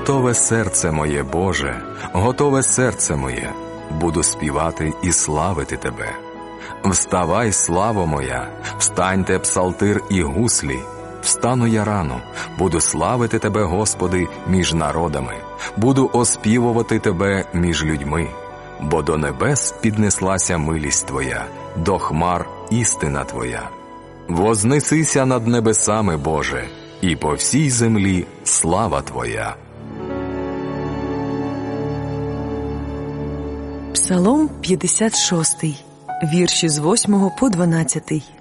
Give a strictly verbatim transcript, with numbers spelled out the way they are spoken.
Готове серце моє, Боже, готове серце моє, буду співати і славити Тебе. Вставай, славо моя, встаньте псалтир і гуслі. Встану я рано, буду славити Тебе, Господи, між народами, буду оспівувати Тебе між людьми. Бо до небес піднеслася милість Твоя, до хмар істина Твоя. Вознесися над небесами, Боже, і по всій землі слава Твоя. Псалом п'ятдесят шостий, вірші з восьмого по дванадцятий.